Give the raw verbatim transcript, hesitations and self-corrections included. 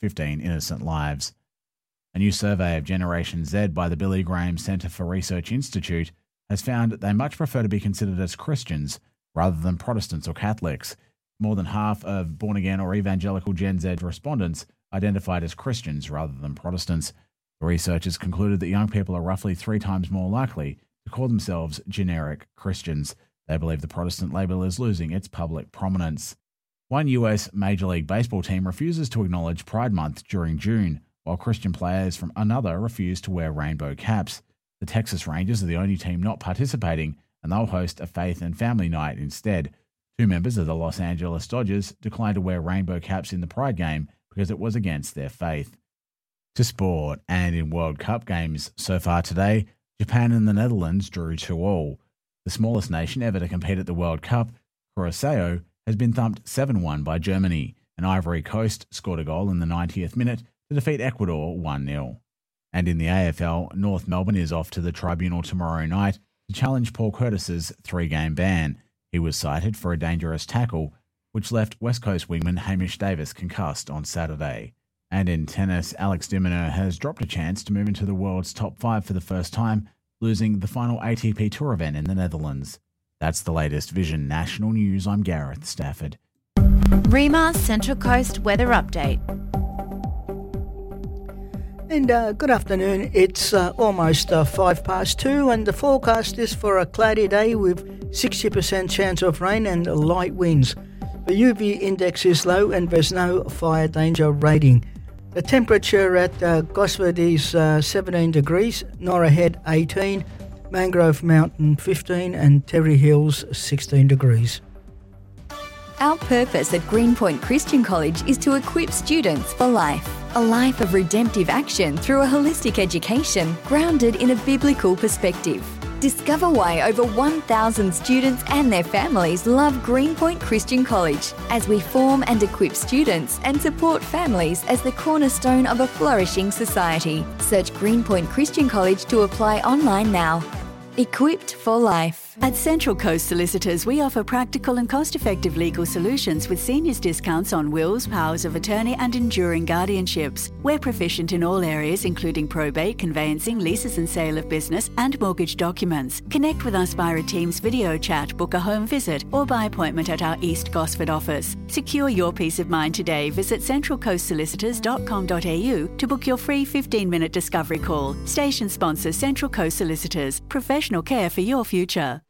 fifteen innocent lives. A new survey of Generation Z by the Billy Graham Centre for Research Institute has found that they much prefer to be considered as Christians rather than Protestants or Catholics. More than half of born-again or evangelical Gen Z respondents identified as Christians rather than Protestants. The researchers concluded that young people are roughly three times more likely to call themselves generic Christians. They believe the Protestant label is losing its public prominence. One U S Major League Baseball team refuses to acknowledge Pride Month during June, while Christian players from another refuse to wear rainbow caps. The Texas Rangers are the only team not participating, and they'll host a faith and family night instead. Two members of the Los Angeles Dodgers declined to wear rainbow caps in the Pride game because it was against their faith. To sport, and in World Cup games so far today, Japan and the Netherlands drew two all. The smallest nation ever to compete at the World Cup, Curaçao, has been thumped seven one by Germany, and Ivory Coast scored a goal in the ninetieth minute to defeat Ecuador one nil. And in the A F L, North Melbourne is off to the tribunal tomorrow night to challenge Paul Curtis's three-game ban. He was cited for a dangerous tackle, which left West Coast wingman Hamish Davis concussed on Saturday. And in tennis, Alex de Minaur has dropped a chance to move into the world's top five for the first time, losing the final A T P Tour event in the Netherlands. That's the latest Vision National News. I'm Gareth Stafford. REMA Central Coast Weather Update. And uh, good afternoon. It's uh, almost uh, five past two, and the forecast is for a cloudy day with sixty percent chance of rain and light winds. The U V index is low and there's no fire danger rating. The temperature at uh, Gosford is uh, seventeen degrees, Norah Head eighteen, Mangrove Mountain fifteen, and Terry Hills sixteen degrees. Our purpose at Greenpoint Christian College is to equip students for life. A life of redemptive action through a holistic education grounded in a biblical perspective. Discover why over one thousand students and their families love Greenpoint Christian College as we form and equip students and support families as the cornerstone of a flourishing society. Search Greenpoint Christian College to apply online now. Equipped for life. At Central Coast Solicitors, we offer practical and cost-effective legal solutions with seniors discounts on wills, powers of attorney and enduring guardianships. We're proficient in all areas including probate, conveyancing, leases and sale of business and mortgage documents. Connect with us via a Teams video chat, book a home visit or by appointment at our East Gosford office. Secure your peace of mind today. Visit central coast solicitors dot com dot a u to book your free fifteen minute discovery call. Station sponsor Central Coast Solicitors. Professional care for your future.